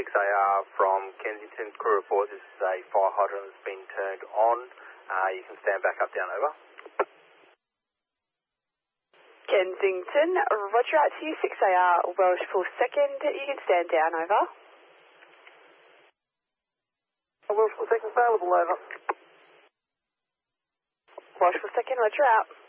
6AR from Kensington. Crew reports this is a fire hydrant that's been turned on. You can stand back up, down, over. Kensington, roger out to you, 6AR, Welsh Full Second. You can stand down, over. Welsh Full Second available, over. Welsh Full Second, roger out.